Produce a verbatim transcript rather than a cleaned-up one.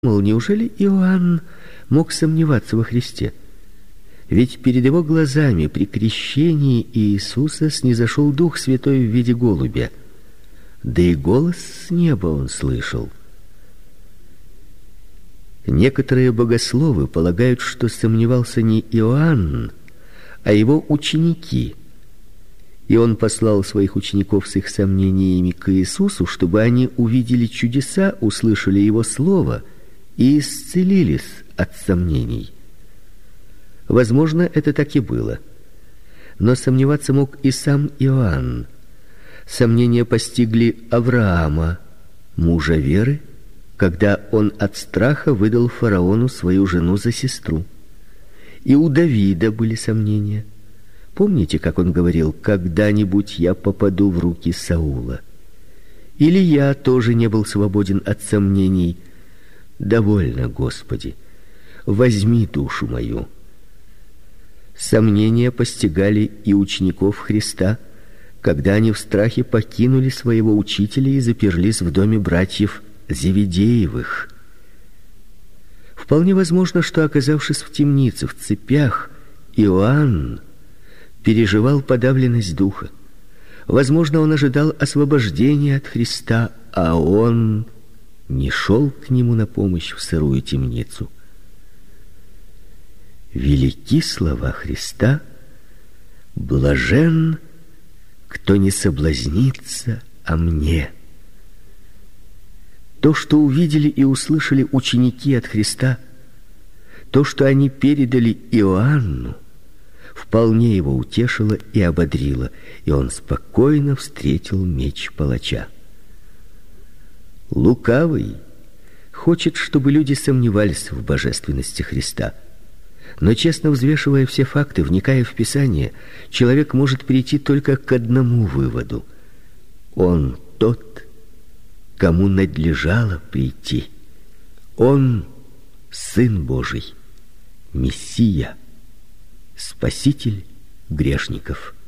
Мол, неужели Иоанн мог сомневаться во Христе? Ведь перед его глазами при крещении Иисуса снизошел Дух Святой в виде голубя, да и голос с неба он слышал. Некоторые богословы полагают, что сомневался не Иоанн, а его ученики. И он послал своих учеников с их сомнениями к Иисусу, чтобы они увидели чудеса, услышали его слово и исцелились от сомнений. Возможно, это так и было. Но сомневаться мог и сам Иоанн. Сомнения постигли Авраама, мужа веры, когда он от страха выдал фараону свою жену за сестру. И у Давида были сомнения. Помните, как он говорил: «Когда-нибудь я попаду в руки Саула». Илия тоже не был свободен от сомнений. «Довольно, Господи, возьми душу мою». Сомнения постигали и учеников Христа, когда они в страхе покинули своего учителя и заперлись в доме братьев Зеведеевых. Вполне возможно, что, оказавшись в темнице, в цепях, Иоанн переживал подавленность духа. Возможно, он ожидал освобождения от Христа, а он не шел к нему на помощь в сырую темницу. Велики слова Христа: «Блажен, кто не соблазнится о мне». То, что увидели и услышали ученики от Христа, то, что они передали Иоанну, вполне его утешило и ободрило, и он спокойно встретил меч палача. Лукавый хочет, чтобы люди сомневались в божественности Христа. Но честно взвешивая все факты, вникая в Писание, человек может прийти только к одному выводу: он тот, кому надлежало прийти. Он Сын Божий, Мессия, Спаситель грешников.